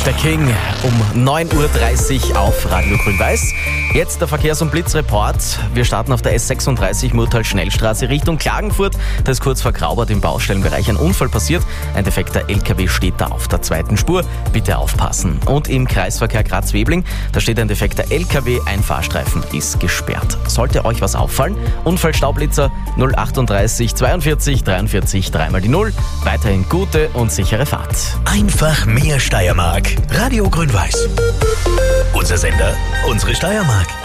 Der King um 9.30 Uhr auf Radio Grün-Weiß. Jetzt der Verkehrs- und Blitzreport. Wir starten auf der S36 Murtal-Schnellstraße Richtung Klagenfurt. Da ist kurz vor Graubart im Baustellenbereich ein Unfall passiert. Ein defekter LKW steht da auf der zweiten Spur. Bitte aufpassen. Und im Kreisverkehr Graz-Webling, da steht ein defekter LKW. Ein Fahrstreifen ist gesperrt. Sollte euch was auffallen? Unfallstaublitzer 038 42 43 3 die 0. Weiterhin gute und sichere Fahrt. Einfach mehr Steiermark. Radio Grün-Weiß. Unser Sender, unsere Steiermark.